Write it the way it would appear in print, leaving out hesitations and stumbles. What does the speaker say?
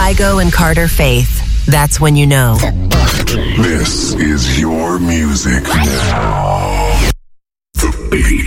Kygo and Carter Faith. That's when you know. This is your music now. The beat.